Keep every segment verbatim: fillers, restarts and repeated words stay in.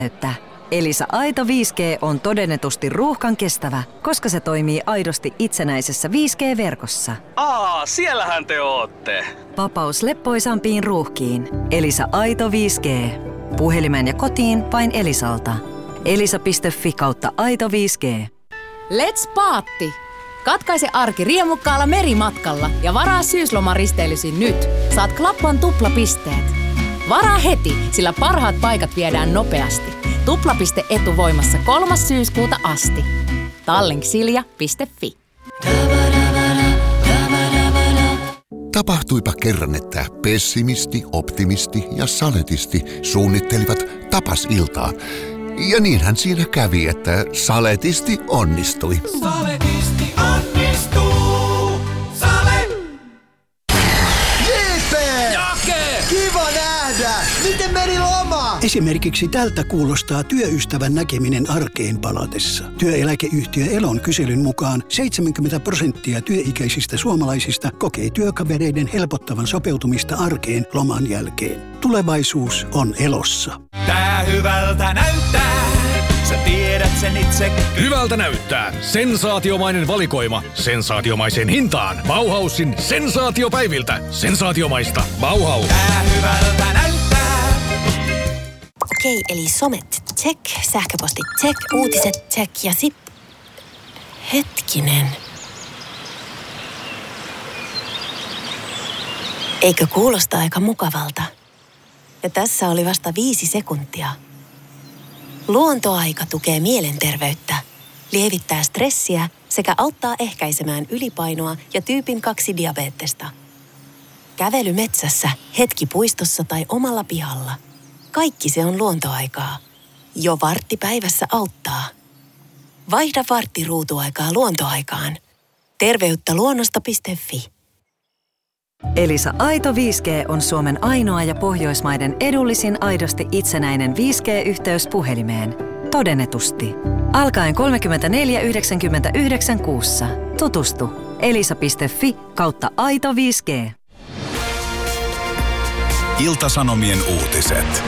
Elisa Aito viisi G on todennetusti ruuhkan kestävä, koska se toimii aidosti itsenäisessä viisi G-verkossa. Aa, siellähän te ootte. Vapaus leppoisampiin ruuhkiin. Elisa Aito viisi G. Puhelimeen ja kotiin vain Elisalta. elisa piste fi kautta aito viisi G. Let's paatti! Katkaise arki riemukkaalla merimatkalla ja varaa syyslomaristeilysi nyt. Saat Klappan tuplapisteet. Varaa heti, sillä parhaat paikat viedään nopeasti. Tuplapiste etuvoimassa kolmas syyskuuta asti. Tallink.silja piste fi. Tapahtuipa kerran, että pessimisti, optimisti ja saletisti suunnittelivat tapasiltaa. Ja niinhän siinä kävi, että saletisti onnistui. Saletisti onnistuu! Sale! Jeepe! Jake! Kiva nähdä! Miten meni loma? Esimerkiksi tältä kuulostaa työystävän näkeminen arkeen palatessa. Työeläkeyhtiö Elon kyselyn mukaan seitsemänkymmentä prosenttia työikäisistä suomalaisista kokee työkavereiden helpottavan sopeutumista arkeen loman jälkeen. Tulevaisuus on Elossa. Tää hyvältä näyttää, sä tiedät sen itse. Hyvältä näyttää. Sensaatiomainen valikoima. Sensaatiomaiseen hintaan. Bauhausin sensaatiopäiviltä. Sensaatiomaista. Bauhaus. Tää hyvältä näyttää. Okei, eli somet check, sähköpostit check, uutiset check ja sit... Hetkinen. Eikö kuulosta aika mukavalta? Ja tässä oli vasta viisi sekuntia. Luontoaika tukee mielenterveyttä, lievittää stressiä sekä auttaa ehkäisemään ylipainoa ja tyypin kaksi diabeettesta. Kävely metsässä, hetki puistossa tai omalla pihalla. Kaikki se on luontoaikaa. Jo vartti päivässä auttaa. Vaihda vartti ruutuaikaa luontoaikaan. Terveyttä luonnosta piste fi. Elisa Aito viisi G on Suomen ainoa ja Pohjoismaiden edullisin aidosti itsenäinen viisi G-yhteys puhelimeen. Todennetusti. Alkaen kolmekymmentäneljä yhdeksänkymmentäyhdeksän kuussa. Tutustu. elisa piste fi kautta aito viisi G. Ilta-Sanomien uutiset.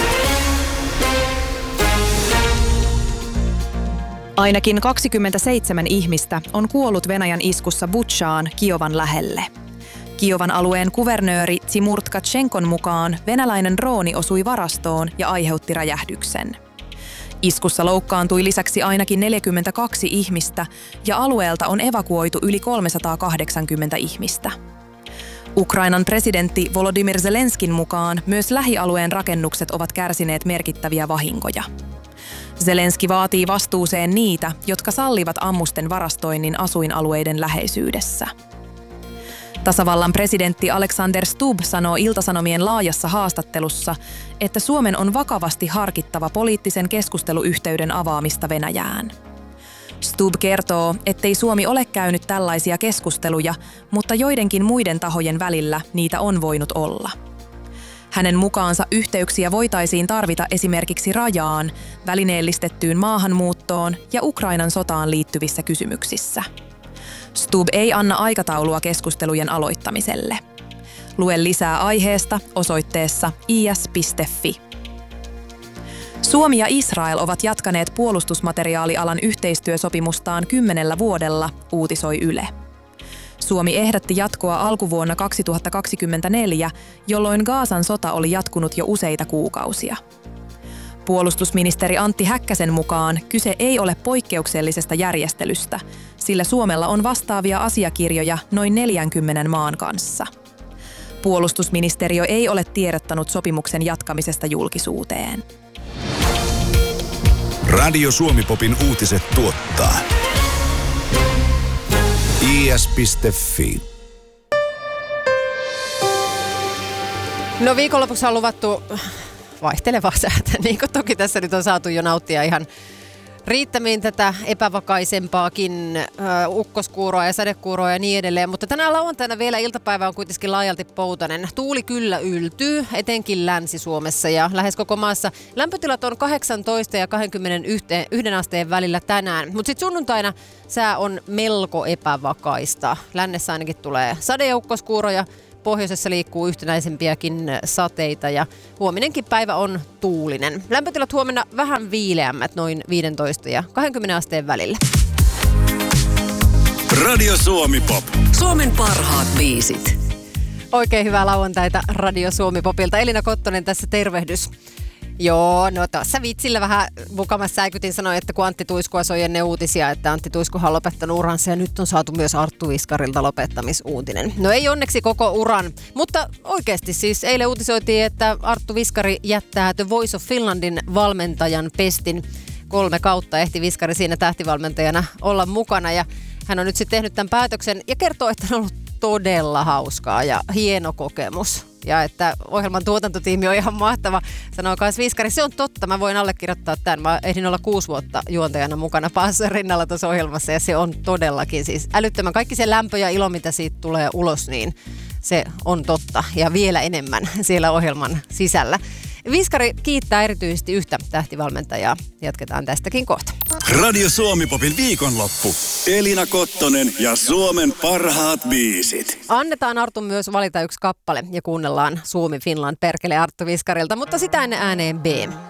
Ainakin kaksikymmentäseitsemän ihmistä on kuollut Venäjän iskussa Butšaan Kiovan lähelle. Kiovan alueen kuvernööri Timur Tkatšenkon mukaan venäläinen drooni osui varastoon ja aiheutti räjähdyksen. Iskussa loukkaantui lisäksi ainakin neljäkymmentäkaksi ihmistä ja alueelta on evakuoitu yli kolmesataakahdeksankymmentä ihmistä. Ukrainan presidentti Volodymyr Zelenskin mukaan myös lähialueen rakennukset ovat kärsineet merkittäviä vahinkoja. Zelenski vaatii vastuuseen niitä, jotka sallivat ammusten varastoinnin asuinalueiden läheisyydessä. Tasavallan presidentti Alexander Stubb sanoo Ilta-Sanomien laajassa haastattelussa, että Suomen on vakavasti harkittava poliittisen keskusteluyhteyden avaamista Venäjään. Stubb kertoo, ettei Suomi ole käynyt tällaisia keskusteluja, mutta joidenkin muiden tahojen välillä niitä on voinut olla. Hänen mukaansa yhteyksiä voitaisiin tarvita esimerkiksi rajaan, välineellistettyyn maahanmuuttoon ja Ukrainan sotaan liittyvissä kysymyksissä. Stubb ei anna aikataulua keskustelujen aloittamiselle. Lue lisää aiheesta osoitteessa i s piste fi. Suomi ja Israel ovat jatkaneet puolustusmateriaalialan yhteistyösopimustaan kymmenellä vuodella, uutisoi Yle. Suomi ehdotti jatkoa alkuvuonna kaksituhattakaksikymmentäneljä, jolloin Gazan sota oli jatkunut jo useita kuukausia. Puolustusministeri Antti Häkkäsen mukaan kyse ei ole poikkeuksellisesta järjestelystä, sillä Suomella on vastaavia asiakirjoja noin neljänkymmenen maan kanssa. Puolustusministeriö ei ole tiedottanut sopimuksen jatkamisesta julkisuuteen. Radio Suomi-popin uutiset tuottaa i s piste fi. No viikonlopussa on luvattu vaihtelevaa säätä, niin kuin toki tässä nyt on saatu jo nauttia ihan riittämiin tätä epävakaisempaakin äh, ukkoskuuroa ja sadekuuroa ja niin edelleen. Mutta tänään lauantaina vielä iltapäivä on kuitenkin laajalti poutainen. Tuuli kyllä yltyy, etenkin Länsi-Suomessa ja lähes koko maassa. Lämpötilat on kahdeksantoista ja kaksikymmentäyksi asteen välillä tänään. Mutta sitten sunnuntaina sää on melko epävakaista. Lännessä ainakin tulee sade- ja ukkoskuuroja. pohjoisessa liikkuu yhtenäisempiäkin sateita ja huominenkin päivä on tuulinen. Lämpötilat huomenna vähän viileämmät, noin viisitoista ja kaksikymmentä asteen välillä. Radio Suomi Pop. Suomen parhaat biisit. Oikein hyvää lauantaita Radio Suomi Popilta. Elina Kottonen tässä, tervehdys. Joo, no tuossa vitsillä vähän mukamassa säikytin sanoa, että kun Antti Tuiskua soi ennen uutisia, että Antti Tuiskuhan on lopettanut uransa ja nyt on saatu myös Arttu Viskarilta lopettamisuutinen. No ei onneksi koko uran, mutta oikeasti siis eilen uutisoitiin, että Arttu Viskari jättää The Voice of Finlandin valmentajan pestin. Kolme kautta ehti Viskari siinä tähtivalmentajana olla mukana ja hän on nyt sitten tehnyt tämän päätöksen ja kertoo, että on ollut todella hauskaa ja hieno kokemus. Ja että ohjelman tuotantotiimi on ihan mahtava. Sanoo myös Viskari, se on totta, mä voin allekirjoittaa tämän. Mä ehdin olla kuusi vuotta juontajana mukana Paason rinnalla tuossa ohjelmassa ja se on todellakin siis älyttömän. Kaikki se lämpö ja ilo, mitä siitä tulee ulos, niin se on totta ja vielä enemmän siellä ohjelman sisällä. Viskari kiittää erityisesti yhtä tähtivalmentajaa. Jatketaan tästäkin kohta. Radio Suomi Popin viikonloppu. Elina Kottonen ja Suomen parhaat biisit. Annetaan Artun myös valita yksi kappale ja kuunnellaan Suomi Finland perkele Arttu Viskarilta, mutta sitä ennen ääneen B.